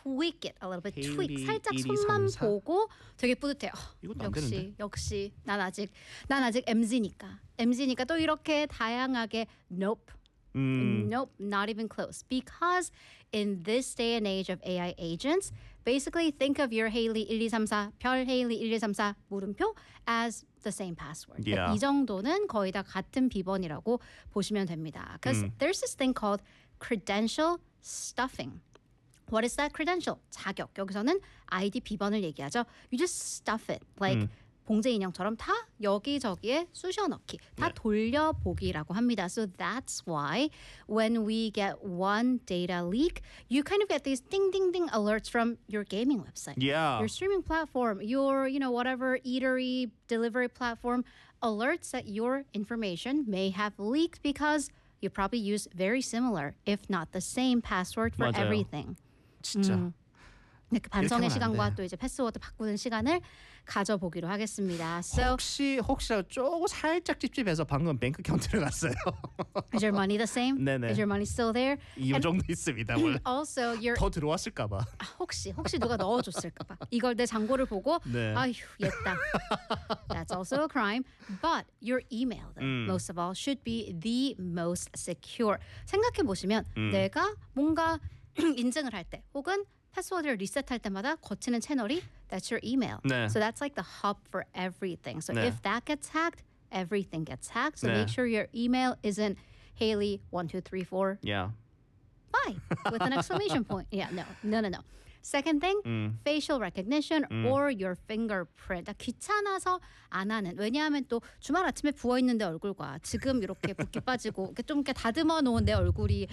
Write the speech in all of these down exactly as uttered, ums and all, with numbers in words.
tweak it a little bit. Haley tweak 살짝 일이삼사? 손만 보고 되게 뿌듯해요. 이것도 안 역시 되는데? 역시 난 아직 난 아직 엠지니까 엠지니까 또 이렇게 다양하게 nope. 음. Nope, not even close. Because in this day and age of A I agents, basically think of your Haley 일이삼사, 별 Haley 일이삼사 물음표 as the same password. Yeah. 이 정도는 거의 다 같은 비번이라고 보시면 됩니다. Because 음. there's this thing called credential stuffing. What is that credential? 자격. 여기서는 아이디 비번을 얘기하죠. You just stuff it. Like 음. 봉제 인형처럼 다 여기저기에 쑤셔 넣기. 다 네. 돌려보기라고 합니다. So that's why when we get one data leak, you kind of get these ding ding ding alerts from your gaming website. Yeah. Your streaming platform, your, you know, whatever eatery delivery platform alerts that your information may have leaked because you probably use very similar, if not the same password for 맞아요. everything. 진짜. 이렇게 반성의 하면 안 시간과 돼. 또 이제 패스워드 바꾸는 시간을 가져보기로 하겠습니다. So, 혹시 혹시라도 조금 살짝 찝찝해서 방금 뱅크 카운트 들어갔어요. is your money the same? 네네. Is your money still there? 이 정도 있습니다. 원래 Also, your 더 들어왔을까봐. 혹시 혹시 누가 넣어줬을까봐 이걸 내 잔고를 보고 네. 아휴 얘다. That's also a crime. But your email, though, 음. most of all, should be the most secure. 생각해 보시면 음. 내가 뭔가 인증을 할 때 혹은 패스워드를 리셋할 때마다 거치는 채널이 that's your email. 네. So that's like the hub for everything. So 네. if that gets hacked, everything gets hacked. So 네. make sure your email isn't Haley one two three four Yeah. bye with an exclamation point. Yeah, no, no, no, no. Second thing, 음. facial recognition or your fingerprint. 귀찮아서 안 하는. 왜냐하면 또 주말 아침에 부어 있는 내 얼굴과 지금 이렇게 붓기 빠지고 이렇게 좀 이렇게 다듬어 놓은 내 얼굴이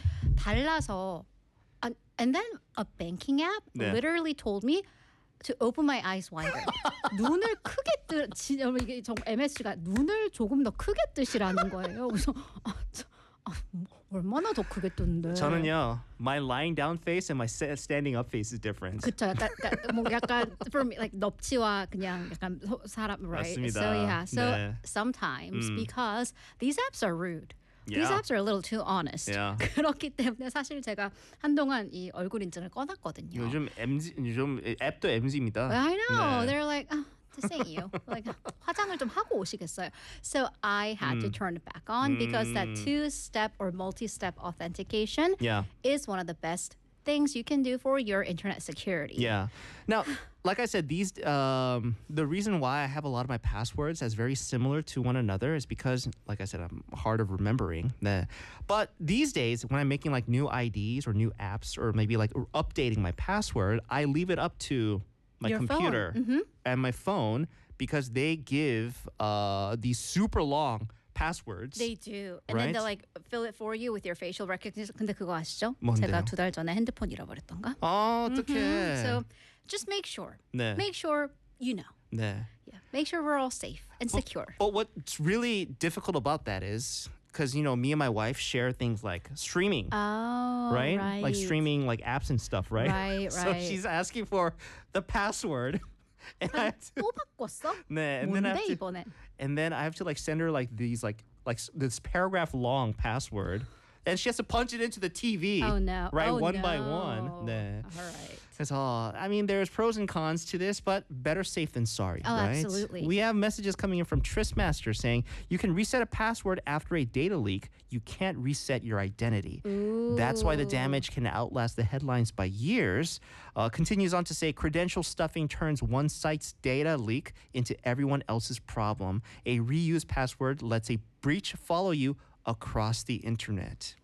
달라서. And, and then a banking app 네. literally told me to open my eyes wider. 눈을 크게 뜨. 진짜 이게 정말 엠에스지가 눈을 조금 더 크게 뜨시라는 거예요. 그래서 아, 저, 아, 뭐, 얼마나 더 크게 뜨는데. 저는요, my lying down face and my sa- standing up face is different. 그쵸, 약간, 약간 뭐 약간 for me like 넙치와 그냥 약간 소- 사람 right. 맞습니다. So yeah, so 네. sometimes 음. because these apps are rude. These Yeah. apps are a little too honest. Yeah. 그렇기 때문에 사실 제가 한동안 이 얼굴 인증을 꺼놨거든요. 요즘 엠지 요즘 앱도 엠지입니다. I know. 네. They're like, oh, this ain't you. Like 화장을 좀 하고 오시겠어요. So I had to turn it back on because that two-step or multi-step authentication Yeah. is one of the best things you can do for your internet security. Yeah. Now, like I said, these um, the reason why I have a lot of my passwords as very similar to one another is because, like I said, I'm hard of remembering. 네. But these days, when I'm making like new I Ds or new apps or maybe like updating my password, I leave it up to my Your phone. computer and my phone because they give uh, these super long passwords. They do. And Right? then they'll like fill it for you with your facial recognition. 근데 그거 아시죠? 뭔데요? 제가 두 달 전에 핸드폰 잃어버렸던가. 어, 어떡해. So just make sure. 네. Make sure you know. 네. Yeah. Make sure we're all safe and secure. But what's really difficult about that is because, you know, me and my wife share things like streaming. Oh, right? right. Like streaming like apps and stuff, right? Right, So right. she's asking for the password. And I have to, 또 바꿨어? 네, and then I 뭔데 have to, 이번엔? and then I have to like send her like these like like s- this paragraph long password. And she has to punch it into the T V. Oh no. Right, oh, one no. by one. 네. All right. 그래서 I mean, there's pros and cons to this, but better safe than sorry, Oh, right? absolutely. We have messages coming in from Tristmaster saying you can reset a password after a data leak. You can't reset your identity. That's why the damage can outlast the headlines by years. Uh, continues on to say credential stuffing turns one site's data leak into everyone else's problem. A reused password lets a breach follow you across the internet.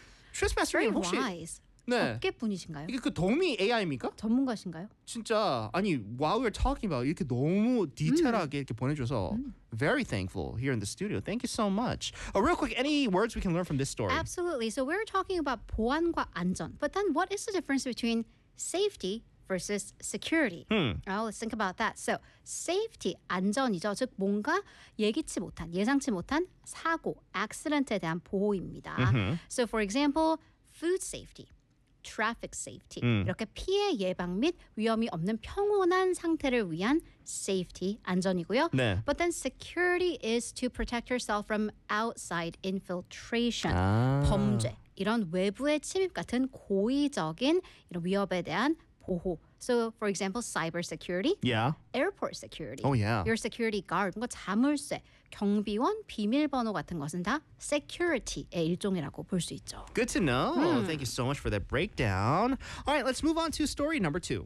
Very Tristmaster님 혹시 wise. 네. 업계 분이신가요? 이게 그 도미 에이아이입니까? 전문가신가요? 진짜 아니 while we're talking about 이렇게 너무 디테일하게 이렇게 보내줘서 very thankful here in the studio. Thank you so much. Uh, real quick, any words we can learn from this story? Absolutely. So we're talking about 보안과 안전. But then what is the difference between safety versus security? Hmm. Oh, let's think about that. So safety, 안전이죠. 즉 뭔가 예기치 못한, 예상치 못한 사고, accident에 대한 보호입니다. So for example, food safety. traffic safety. 음. 이렇게 피해 예방 및 위험이 없는 평온한 상태를 위한 safety, 안전이고요. 네. But then security is to protect yourself from outside infiltration, 아. 범죄, 이런 외부의 침입 같은 고의적인 이런 위협에 대한 보호. So, for example, cyber security, Yeah. airport security, Oh, yeah. your security guard, 뭔가 자물쇠, 경비원, 비밀번호 같은 것은 다 security의 일종이라고 볼 수 있죠. Good to know. Thank you so much for that breakdown. All right, let's move on to story number two.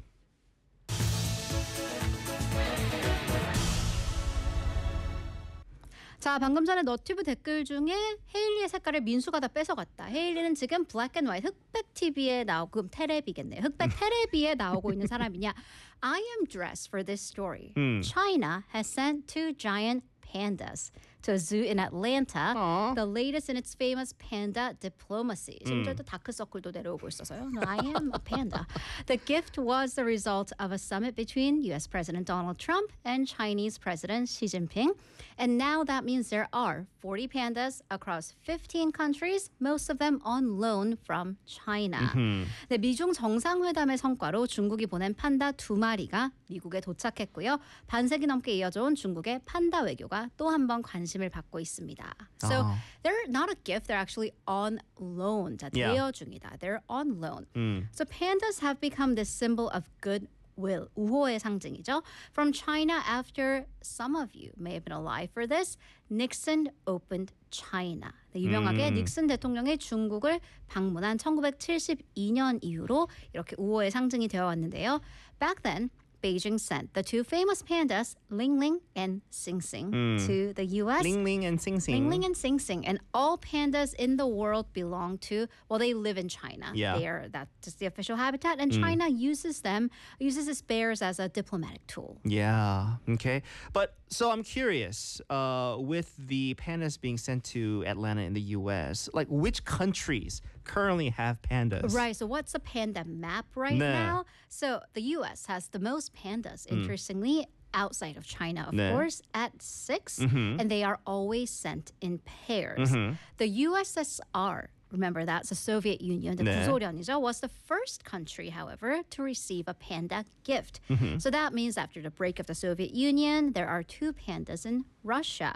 자, 방금 전에 너튜브 댓글 중에 헤일리의 색깔을 민수가 다 뺏어갔다. 헤일리는 지금 블랙 앤 화이트 흑백 티비에 나오고 그럼 테레비겠네요. 흑백 테레비에 나오고 있는 사람이냐. I am dressed for this story. China has sent two giant pandas to a zoo in Atlanta, Aw. the latest in its famous panda diplomacy. 심지어 또 다크서클도 내려오고 있어서요. No, I am a panda. The gift was the result of a summit between U S President Donald Trump and Chinese President Xi Jinping. And now that means there are forty pandas across fifteen countries, most of them on loan from China. 네, 미중 정상회담의 성과로 중국이 보낸 판다 두 마리가 미국에 도착했고요. 반세기 넘게 이어져온 중국의 판다 외교가 또 한 번 관심을 받고 있습니다. So 아. they're not a gift, they're actually on loan. 자, Yeah. 대여 중이다. They're on loan. 음. So pandas have become this symbol of goodwill, 우호의 상징이죠. From China, after some of you may have been alive for this, Nixon opened China. 네, 유명하게 음. 닉슨 대통령이 중국을 방문한 천구백칠십이 년 이후로 이렇게 우호의 상징이 되어 왔는데요. Back then, Beijing sent the two famous pandas, Ling Ling and Sing Sing, to the U S. Ling Ling and Sing Sing. Ling Ling and Sing Sing, and all pandas in the world belong to, well, they live in China. Yeah. They are, that's just the official habitat, and China uses them, uses its bears as a diplomatic tool. Yeah. Okay. But so I'm curious, uh, with the pandas being sent to Atlanta in the U S, like which countries currently have pandas? Right, so what's the panda map right 네. now? So the U S has the most pandas, interestingly, outside of China, of 네. course, at six, and they are always sent in pairs. The U S S R, remember that's the Soviet Union, the 네. 구소련이죠, was the first country, however, to receive a panda gift. So that means after the break of the Soviet Union, there are two pandas in Russia.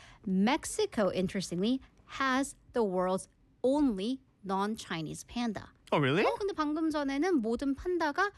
Mexico, interestingly, has the world's only non-Chinese panda. Oh, really? 어, 근데 방금 전에는 모든 판다가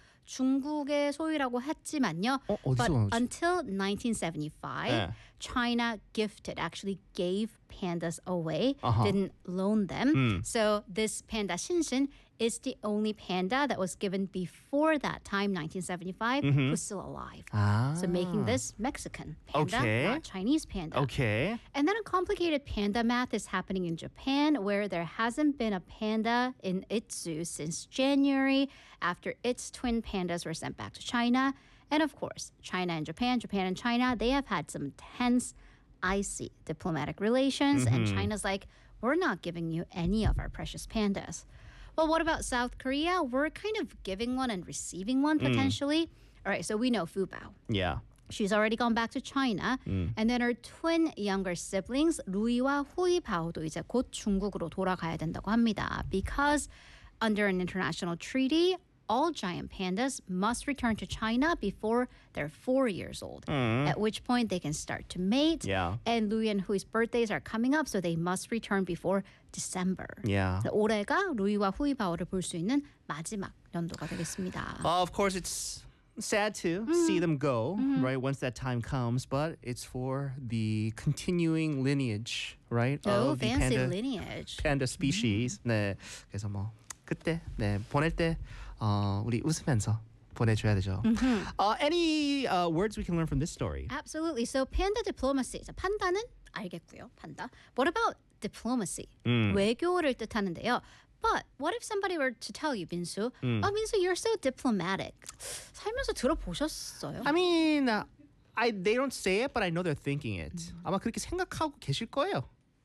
중국의 소유라고 했지만요. 어, 어디서 But 나오지? until nineteen seventy-five, 네. China gifted, actually gave pandas away, Uh-huh. didn't loan them. So this panda Xinxin is the only panda that was given before that time, nineteen seventy-five, who's still alive. Ah. So making this Mexican panda, Okay. not Chinese panda. Okay. And then a complicated panda math is happening in Japan, where there hasn't been a panda in its zoo since January after its twin pandas were sent back to China. And of course, China and Japan, Japan and China, they have had some tense, icy diplomatic relations. And China's like, we're not giving you any of our precious pandas. Well, what about South Korea? We're kind of giving one and receiving one potentially. All right, so we know Fu Bao. Yeah. She's already gone back to China. And then her twin younger siblings, 루이와 후이 바오도 이제 곧 중국으로 돌아가야 된다고 합니다. Because under an international treaty, all giant pandas must return to China before they're four years old, at which point they can start to mate. Yeah. And Louis and Hui's birthdays are coming up, so they must return before December. Yeah. 올해가 루이와 후이 바오를 볼 수 있는 마지막 연도가 되겠습니다. Uh, of course, it's sad to see them go, right, once that time comes, but it's for the continuing lineage, right, Oh, of the fancy panda, lineage. panda species. 네, 그래서 뭐 그때 네, 보낼 때 어, 우리 웃으면서 보내줘야 되죠. Uh, any uh, words we can learn from this story? Absolutely. So panda diplomacy. 자, 판다는 알겠고요. 판다. What about diplomacy? 외교를 뜻하는데요. But what if somebody were to tell you, 민수, oh, 민수, you're so diplomatic. 살면서 들어보셨어요? I mean, uh, I they don't say it, but I know they're thinking it. 아마 그렇게 생각하고 계실 거예요.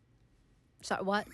Sorry, what?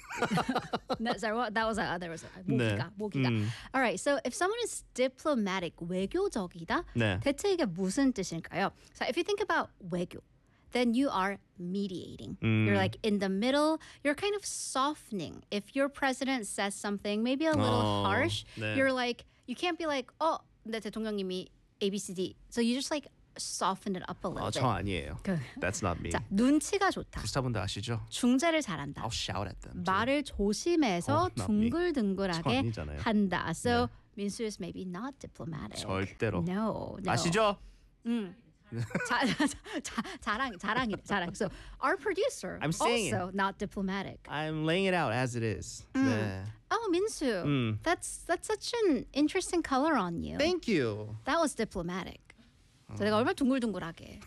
no, sorry, what? That was uh, there was uh, 모기가, 네. 모기가. 음. All right, so if someone is diplomatic, 외교적이다, 네. 대체 이게 무슨 뜻일까요? So if you think about 외교, then you are mediating. You're like in the middle. You're kind of softening. If your president says something maybe a little 어, harsh, 네. you're like you can't be like, oh, 내 대통령님이 A B C D. So you just like soften it up a little 어, bit. 저 아니에요. 그- That's not me. 자, 눈치가 좋다. 부스타분들 아시죠? 중재를 잘한다. I'll shout at them. 말을 조심해서 어, not me. 저 둥글둥글하게 아니잖아요. 한다. So 민수 is maybe not diplomatic. 절대로. No, no. 아시죠? 자, 자, 자랑, 자랑이래, 자랑. So our producer I'm saying also not diplomatic. I'm laying it out as it is. 네. Oh, Minsu, 음. that's that's such an interesting color on you. Thank you. That was diplomatic. 저 내가 얼마나 둥글둥글하게.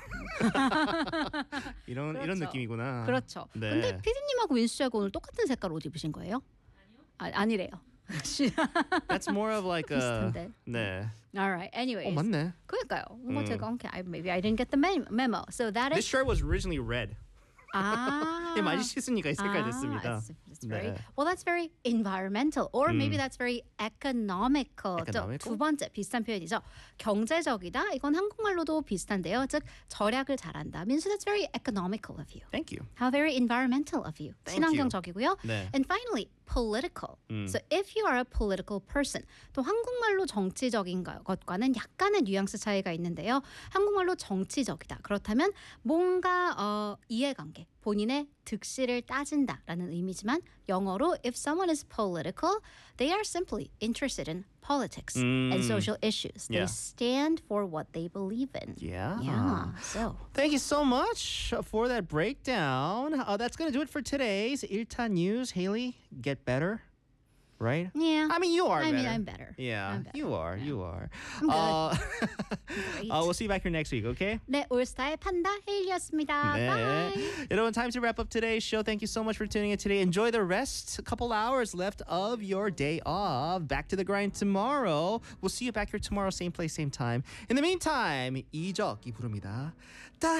이런 이런 그렇죠. 느낌이구나. 그렇죠. 네. 근데 피디님하고 민수 씨하고 오늘 똑같은 색깔 옷 입으신 거예요? 아, 아니래요. That's more of like a 비슷한데. 네. All right. Anyways. 어 맞네. 그러니까요. 뭔가 제가 okay, I, maybe I didn't get the mem- memo. So that This is shirt was originally red. 아. 예, 많이 씻으니까 이 색깔 Ah, 됐습니다. it's, it's very 네. well. That's very environmental, or maybe that's very economical. 또 Economical? 두 번째 비슷한 표현이죠. 경제적이다. 이건 한국말로도 비슷한데요. 즉 절약을 잘한다. means that's very economical of you. Thank you. How very environmental of you. Thank you. 친환경적이고요. 네. And finally, political. So if you are a political person, 또 한국말로 정치적인 것과는 약간의 뉘앙스 차이가 있는데요. 한국말로 정치적이다. 그렇다면 뭔가 어, 이해관계, 본인의 득실을 따진다라는 의미지만 영어로 if someone is political, they are simply interested in politics and 음. social issues. They Yeah. stand for what they believe in. Yeah. Yeah. So. Thank you so much for that breakdown. Uh, that's going to do it for today's 일타 News. Haley, get better, right? Yeah. I mean, you are I better. mean, I'm better. Yeah, I'm better. you are. You are. I'm good. Uh, Great. uh, we'll see you back here next week, okay? 네, 올스타의 판다 헤일이었습니다. 네. Bye. 여러분, time to wrap up today's show. Thank you so much for tuning in today. Enjoy the rest. A couple hours left of your day off. Back to the grind tomorrow. We'll see you back here tomorrow, same place, same time. In the meantime, 이적이 부릅니다.